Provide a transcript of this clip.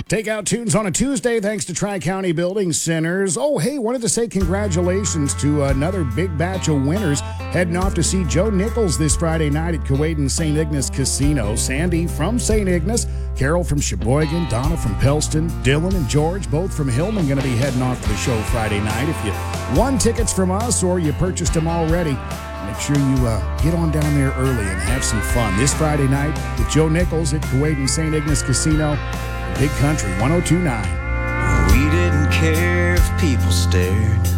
Takeout tunes on a Tuesday thanks to Tri-County Building Centers. Oh, hey, wanted to say congratulations to another big batch of winners heading off to see Joe Nichols this Friday night at Keewaydin St. Ignace Casino. Sandy from St. Ignace, Carol from Sheboygan, Donna from Pellston, Dylan and George, both from Hillman, going to be heading off to the show Friday night. If you won tickets from us or you purchased them already, make sure you get on down there early and have some fun this Friday night with Joe Nichols at Keewaydin St. Ignace Casino. Big Country 102.9. We didn't care if people stared.